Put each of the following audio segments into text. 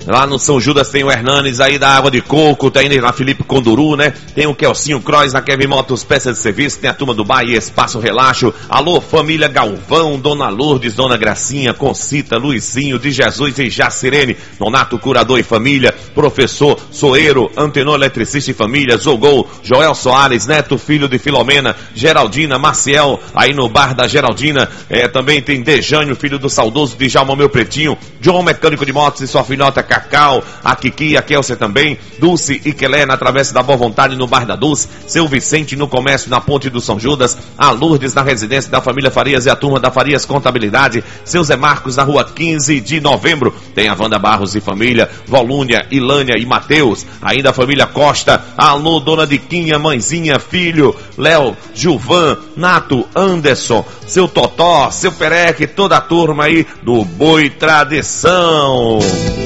Lá no São Judas tem o Hernanes aí da Água de Coco, tem na Felipe Conduru, né? Tem o Kelsinho Cross na Kevin Motos, peças de serviço, tem a turma do Bahia, Espaço Relaxo. Alô, família Galvão, Dona Lourdes, Dona Gracinha, Concita, Luizinho, de Jesus e Jacirene, Nonato Curador e Família, Professor Soeiro, Antenor Eletricista e Família, Zogol, Joel Soares, Neto, filho de Filomena, Geraldina, Maciel, aí no bar da Geraldina, também tem Dejânio, filho do saudoso Djalma Meu Pretinho, John Mecânico de Motos e sua filhota Cacau, a Kiki, a Kelsia também, Dulce e Quelé na Travessa da Boa Vontade no bar da Dulce, seu Vicente no comércio na Ponte do São Judas, a Lourdes na residência da família Farias e a turma da Farias Contabilidade, seu Zé Marcos na rua 15 de novembro, tem a Wanda Barros e família, Volúnia, Ilânia e Mateus, ainda a família Costa, alô, Dona Diquinha, mãezinha, filho, Léo, Gilvan, Nato, Anderson, seu Totó, seu Pereque, toda a turma aí do Boi Tradição.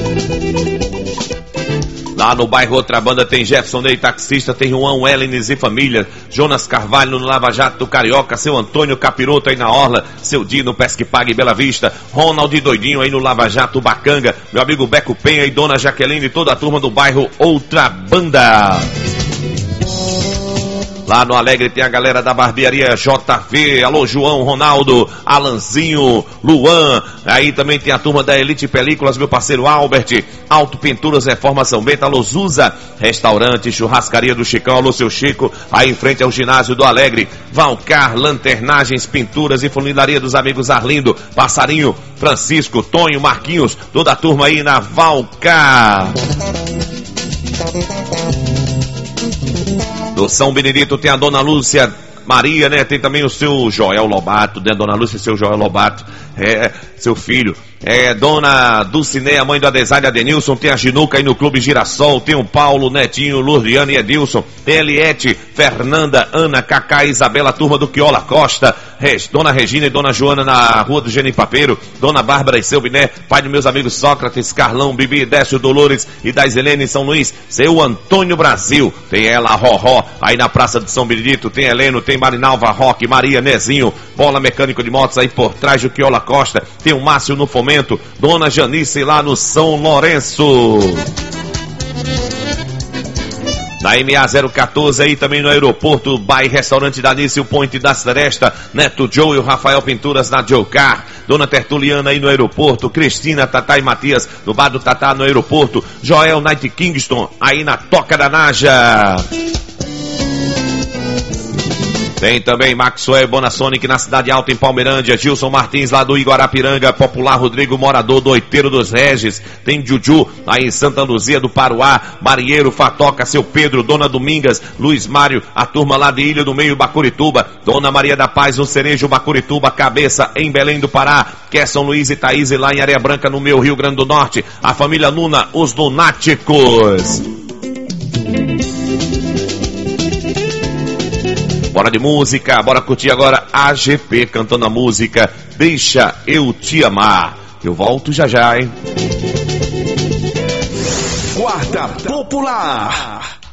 Lá no bairro Outra Banda tem Jefferson Ney, taxista, tem Juan Wellines e família, Jonas Carvalho no Lava Jato do Carioca, seu Antônio Capiroto aí na Orla, seu Dino Pesque Pague Bela Vista, Ronald e Doidinho aí no Lava Jato Bacanga, meu amigo Beco Penha e Dona Jaqueline e toda a turma do bairro Outra Banda. Lá no Alegre tem a galera da barbearia JV, alô João, Ronaldo, Alanzinho, Luan, aí também tem a turma da Elite Películas, meu parceiro Albert, Auto Pinturas, Reforma São Bento, alô Zuza, Restaurante, Churrascaria do Chicão, alô seu Chico, aí em frente ao ginásio do Alegre, Valcar, Lanternagens, Pinturas e Funilaria dos amigos Arlindo, Passarinho, Francisco, Tonho, Marquinhos, toda a turma aí na Valcar. Do São Benedito tem a Dona Lúcia Maria, né? Tem também o seu Joel Lobato, né? Dona Lúcia e seu Joel Lobato, seu filho. Dona Dulcineia, mãe do Adesaide Adenilson, tem a Ginuca aí no Clube Girassol, tem o Paulo, Netinho, Lurdiane e Edilson, tem Eliette, Fernanda, Ana, Cacá, Isabela, turma do Quiola Costa, Dona Regina e Dona Joana na Rua do Genipapeiro, Dona Bárbara e seu Biné, pai dos meus amigos Sócrates, Carlão, Bibi, Décio, Dolores e da Helene em São Luís, seu Antônio Brasil, tem ela, a Roró, aí na Praça de São Benedito, tem Heleno, tem Marinalva, Roque, Maria, Nezinho, Bola Mecânico de Motos aí por trás do Quiola Costa, tem o Márcio no Fomento, Dona Janice lá no São Lourenço. Na MA 014 aí também no aeroporto, Bar Restaurante da Nice, o Point da Seresta, Neto Joe e o Rafael Pinturas na Joe Car, Dona Tertuliana aí no aeroporto, Cristina, Tatá e Matias no Bar do Tatá no aeroporto, Joel Night Kingston aí na Toca da Naja. Tem também Maxwell Bonasonic na Cidade Alta em Palmeirândia, Gilson Martins lá do Iguarapiranga, Popular Rodrigo Morador do Oiteiro dos Regis, tem Juju aí em Santa Luzia do Paruá, Marinheiro, Fatoca, seu Pedro, Dona Domingas, Luiz Mário, a turma lá de Ilha do Meio, Bacurituba, Dona Maria da Paz no Cerejo, Bacurituba, Cabeça em Belém do Pará, São Luís e Thaís lá em Areia Branca no meu Rio Grande do Norte, a família Luna, os Lunáticos. Bora de música, bora curtir agora AGP cantando a música Deixa Eu Te Amar. Eu volto já já, hein? Guarda Popular.